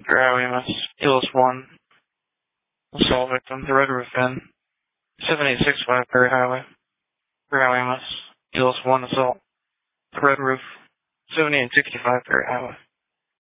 Perry Highway, Mass. Elos 1. Assault victim. The Red Roof Inn. 7865 Perry Highway. Perry Highway, Mass. Elos 1 assault. The Red Roof. 7865 Perry Highway.